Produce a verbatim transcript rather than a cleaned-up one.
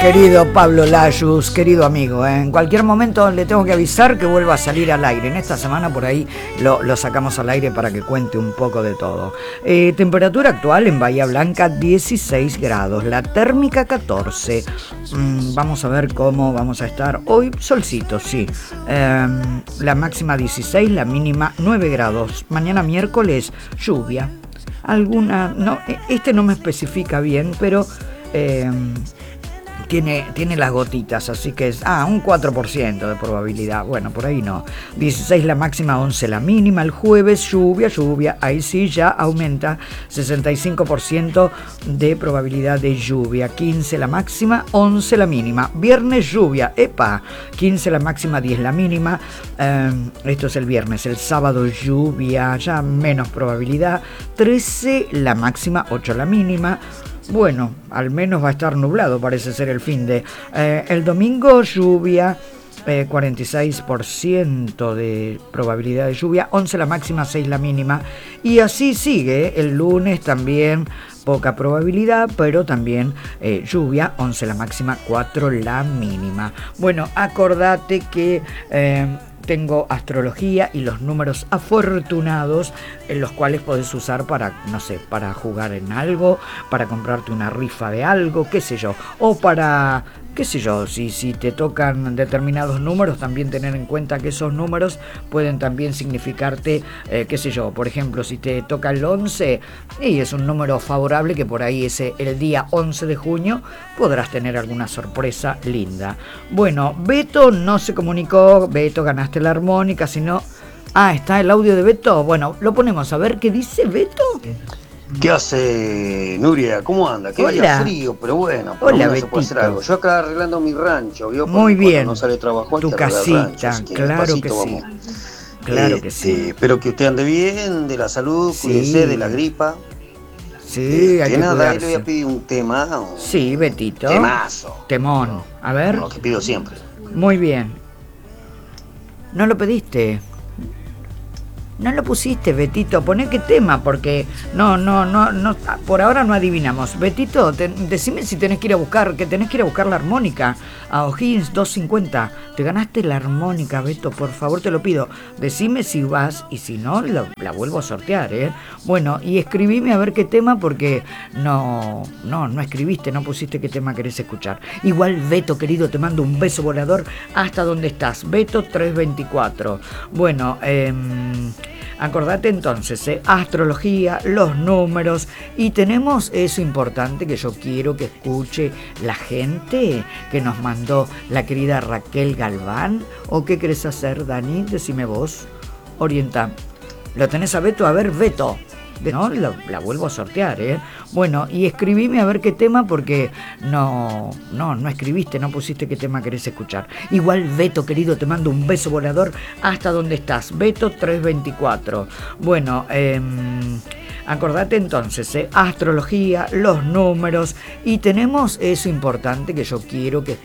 Querido Pablo Layuz, querido amigo, ¿eh? En cualquier momento le tengo que avisar que vuelva a salir al aire. En esta semana por ahí lo, lo sacamos al aire para que cuente un poco de todo. Eh, temperatura actual en Bahía Blanca dieciséis grados, la térmica catorce. Mm, vamos a ver cómo vamos a estar hoy. Solcito, sí. Eh, la máxima dieciséis, la mínima nueve grados. Mañana miércoles lluvia. Alguna, no, este no me especifica bien, pero... Eh, Tiene, tiene las gotitas, así que es ah, un cuatro por ciento de probabilidad. Bueno, por ahí no. dieciséis la máxima, once la mínima. El jueves lluvia, lluvia. Ahí sí ya aumenta. sesenta y cinco por ciento de probabilidad de lluvia. quince la máxima, once la mínima. Viernes lluvia, epa. quince la máxima, diez la mínima. Eh, esto es el viernes. El sábado lluvia, ya menos probabilidad. trece la máxima, ocho la mínima. Bueno, al menos va a estar nublado, parece ser el fin de... Eh, el domingo lluvia, eh, cuarenta y seis por ciento de probabilidad de lluvia, once la máxima, seis la mínima. Y así sigue, el lunes también poca probabilidad, pero también eh, lluvia, once la máxima, cuatro la mínima. Bueno, acordate que... Eh, tengo astrología y los números afortunados en los cuales podés usar para, no sé, para jugar en algo, para comprarte una rifa de algo, qué sé yo, o para, qué sé yo, si, si te tocan determinados números, también tener en cuenta que esos números pueden también significarte, eh, qué sé yo, por ejemplo, si te toca el once, y es un número favorable que por ahí ese, el día once de junio podrás tener alguna sorpresa linda. Bueno, Beto no se comunicó, Beto ganaste la armónica, sino... Ah, está el audio de Beto. Bueno, lo ponemos a ver qué dice Beto. ¿Qué hace Nuria? ¿Cómo anda? Qué día frío, pero bueno, por Hola, lo menos se puede hacer algo. Yo acá arreglando mi rancho, ¿vio? Muy bien. No sale trabajo, tu casita, rancho, que claro que sí. Vamos. Claro eh, que sí. Eh, espero que usted ande bien, de la salud, sí. Cuídese de la gripa. Sí, eh, hay que, que nada, cuidarse. ahí le voy a pedir un tema. Un sí, Betito. Temazo. Temón. A ver. Lo que pido siempre. Muy bien. ¿No lo pediste? No lo pusiste, Betito. Poné qué tema, porque no, no, no, no, por ahora no adivinamos. Betito, te, decime si tenés que ir a buscar, que tenés que ir a buscar la armónica a O'Higgins doscientos cincuenta. Te ganaste la armónica, Beto, por favor te lo pido. Decime si vas y si no, la, la vuelvo a sortear, ¿eh? Bueno, y escribime a ver qué tema, porque no, no, no escribiste, no pusiste qué tema querés escuchar. Igual, Beto, querido, te mando un beso volador hasta donde estás. Beto trescientos veinticuatro. Bueno, eh... acordate entonces, ¿eh? Astrología, los números, y tenemos eso importante que yo quiero que escuche la gente que nos mandó la querida Raquel Galván. ¿O qué querés hacer, Dani? Decime vos, orienta. ¿Lo tenés a Beto? A ver, Beto. No, la, la vuelvo a sortear, ¿eh? Bueno, y escribime a ver qué tema, porque no, no, no escribiste, no pusiste qué tema querés escuchar. Igual, Beto, querido, te mando un beso volador hasta donde estás. Beto trescientos veinticuatro. Bueno, eh, acordate entonces, ¿eh? Astrología, los números, y tenemos eso importante que yo quiero que